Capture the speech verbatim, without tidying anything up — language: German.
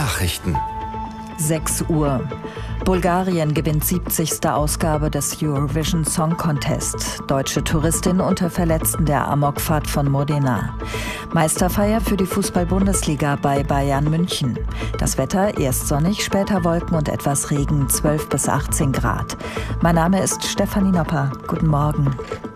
Nachrichten. sechs Uhr. Bulgarien gewinnt siebzigste Ausgabe des Eurovision Song Contest. Deutsche Touristin unter Verletzten der Amokfahrt von Modena. Meisterfeier für die Fußball-Bundesliga bei Bayern München. Das Wetter erst sonnig, später Wolken und etwas Regen, zwölf bis achtzehn Grad. Mein Name ist Stefanie Nopper. Guten Morgen.